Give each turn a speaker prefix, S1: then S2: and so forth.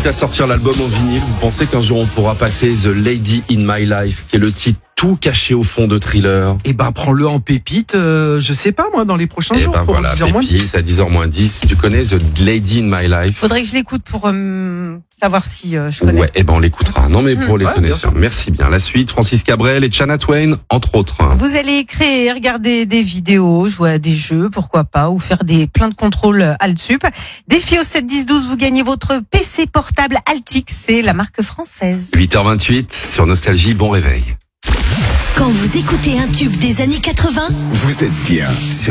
S1: à sortir l'album en vinyle. Vous pensez qu'un jour on pourra passer The Lady in My Life, qui est le titre tout caché au fond de Thriller?
S2: Eh ben, prends-le en pépite, je sais pas moi, dans les prochains jours.
S1: Ben
S2: pour
S1: voilà,
S2: 10h moins
S1: pépite, à 10h10. Tu connais The Lady in My Life?
S3: Faudrait que je l'écoute pour savoir si je connais.
S1: Ouais, on l'écoutera. Non mais pour les
S2: ouais,
S1: connaisseurs. Merci bien. La suite, Francis Cabrel et Shania Twain, entre autres.
S3: Vous allez écrire, regarder des vidéos, jouer à des jeux, pourquoi pas, ou faire plein de contrôles Altsup. Défi au 7-10-12, vous gagnez votre PC portable Altix, c'est la marque française.
S1: 8h28 sur Nostalgie, bon réveil.
S4: Quand vous écoutez un tube des années 80,
S5: Vous êtes bien sur